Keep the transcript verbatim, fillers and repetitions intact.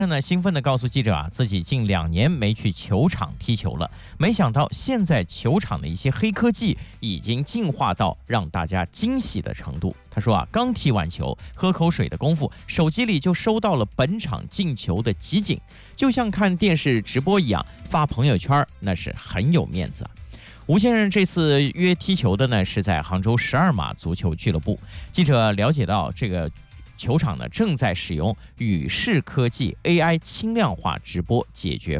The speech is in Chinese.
呢兴奋地告诉记者啊，自己近两年没去球场踢球了，没想到现在球场的一些黑科技已经进化到让大家惊喜的程度。他说啊，刚踢完球，喝口水的功夫，手机里就收到了本场进球的集锦，就像看电视直播一样，发朋友圈那是很有面子啊。吴先生这次约踢球的呢，是在杭州十二码足球俱乐部。记者了解到，这个球场呢正在使用与视科技 A I 轻量化直播解决